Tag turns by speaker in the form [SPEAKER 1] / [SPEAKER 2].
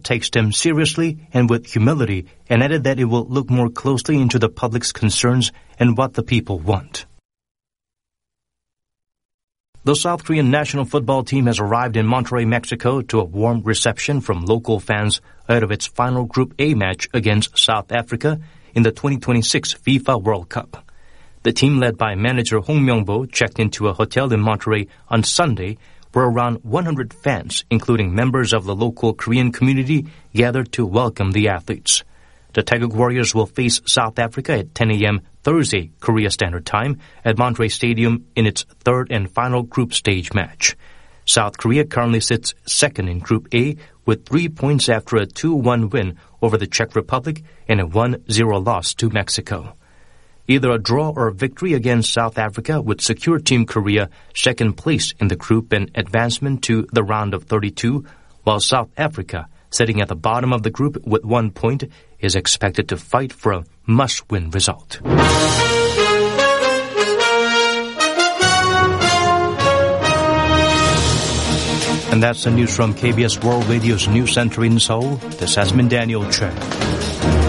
[SPEAKER 1] takes them seriously and with humility, and added that it will look more closely into the public's concerns and what the people want. The South Korean national football team has arrived in Monterrey, Mexico to a warm reception from local fans ahead of its final Group A match against South Africa in the 2026 FIFA World Cup. The team led by manager Hong Myung-bo checked into a hotel in Monterrey on Sunday where around 100 fans, including members of the local Korean community, gathered to welcome the athletes. The Taeguk Warriors will face South Africa at 10 a.m. Thursday, Korea Standard Time, at Monterrey Stadium in its third and final group stage match. South Korea currently sits second in Group A with 3 points after a 2-1 win over the Czech Republic and a 1-0 loss to Mexico. Either a draw or a victory against South Africa would secure Team Korea second place in the group and advancement to the round of 32, while South Africa, sitting at the bottom of the group with 1 point, is expected to fight for a must-win result. And that's the news from KBS World Radio's News Center in Seoul. This has been Daniel Chen.